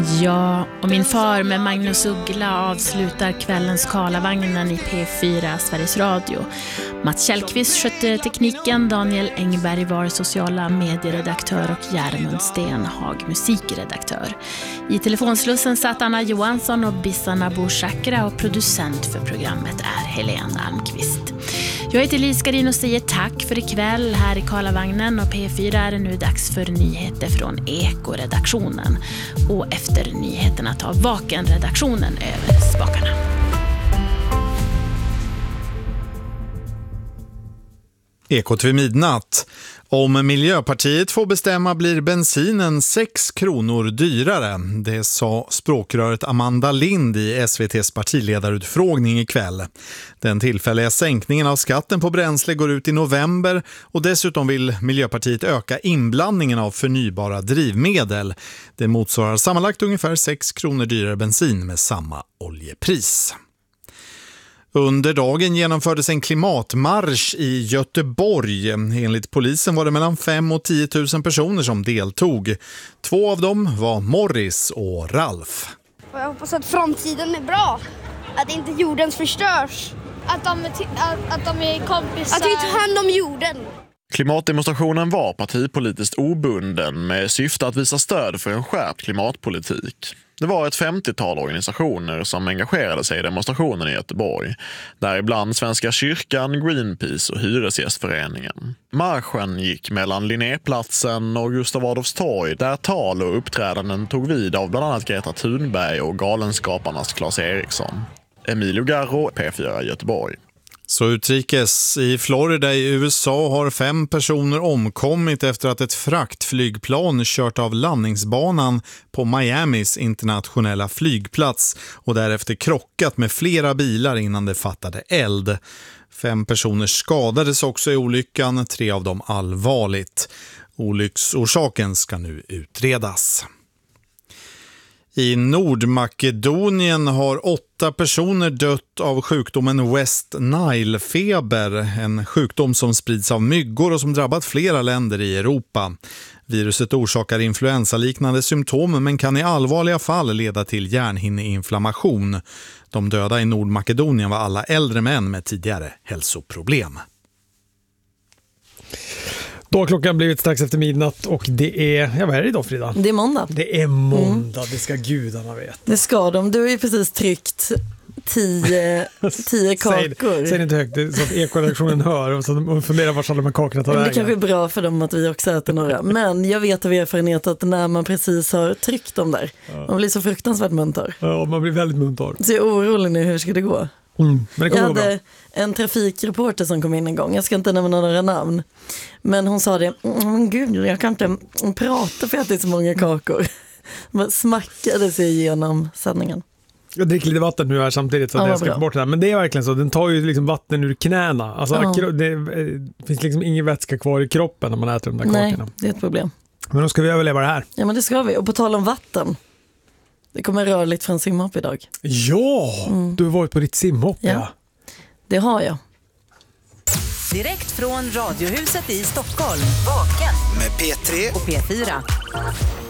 Ja, och min far med Magnus Uggla avslutar kvällens Karlavagnen i P4 Sveriges Radio. Mats Kjellqvist skötte tekniken, Daniel Engberg var sociala medieredaktör och Järmund Stenhag musikredaktör. I telefonslussen satt Anna Johansson och Bissarna Borsakra och producent för programmet är Helena Almqvist. Jag heter Lise Garin och säger tack för ikväll här i Karlavagnen, och P4 är det nu dags för nyheter från Eko-redaktionen. Och efter nyheterna tar Vaken-redaktionen över spakarna. Ekot vid midnatt. Om Miljöpartiet får bestämma blir bensinen 6 kronor dyrare. Det sa språkröret Amanda Lind i SVT:s partiledarutfrågning ikväll. Den tillfälliga sänkningen av skatten på bränsle går ut i november, och dessutom vill Miljöpartiet öka inblandningen av förnybara drivmedel. Det motsvarar sammanlagt ungefär 6 kronor dyrare bensin med samma oljepris. Under dagen genomfördes en klimatmarsch i Göteborg. Enligt polisen var det mellan 5 och 10 000 personer som deltog. 2 av dem var Morris och Ralf. Jag hoppas att framtiden är bra. Att inte jorden förstörs. Att de är kompisar. Att vi tar hand om jorden. Klimatdemonstrationen var partipolitiskt obunden med syfte att visa stöd för en skärpt klimatpolitik. Det var ett 50-tal organisationer som engagerade sig i demonstrationen i Göteborg. Däribland Svenska kyrkan, Greenpeace och Hyresgästföreningen. Marschen gick mellan Linnéplatsen och Gustav Adolfs torg, där tal och uppträdanden tog vid av bland annat Greta Thunberg och Galenskaparnas Claes Eriksson. Emilio Garro, P4 Göteborg. Så utrikes. I Florida i USA har 5 personer omkommit efter att ett fraktflygplan kört av landningsbanan på Miamis internationella flygplats och därefter krockat med flera bilar innan det fattade eld. 5 personer skadades också i olyckan, 3 av dem allvarligt. Olycksorsaken ska nu utredas. I Nordmakedonien har 8 personer dött av sjukdomen West Nile-feber, en sjukdom som sprids av myggor och som drabbat flera länder i Europa. Viruset orsakar influensaliknande symptom men kan i allvarliga fall leda till hjärnhinneinflammation. De döda i Nordmakedonien var alla äldre män med tidigare hälsoproblem. Då har klockan blivit strax efter midnatt och det är, vad är det idag, Frida? Det är måndag. Det är måndag, det ska gudarna veta. Det ska de. Du har ju precis tryckt 10 kakor. Säg inte högt så att Eko-redaktionen hör och så de funderar vart alla de här kakorna tar vägen. Det kanske är bra för dem att vi också äter några. Men jag vet av erfarenhet att när man precis har tryckt dem där, man blir så fruktansvärt munter. Ja, man blir väldigt munter. Så jag är orolig nu, hur ska det gå? Men det jag hade en trafikreporter som kom in en gång. Jag ska inte nämna några namn. Men hon sa det, gud, jag kan inte prata för att det är så många kakor. Man smackade sig igenom sändningen. Jag dricker lite vatten nu här samtidigt så att jag ska bort det här. Men det är verkligen så, den tar ju liksom vatten ur knäna. Alltså det finns liksom ingen vätska kvar i kroppen när man äter de där kakorna. Nej, det är ett problem. Men då ska vi överleva det här. Ja, men det ska vi. Och på tal om vatten. Det kommer rörligt från simhopp idag. Ja, du har varit på ditt simhopp. Ja, det har jag. Direkt från Radiohuset i Stockholm. Vaken. Med P3 och P4.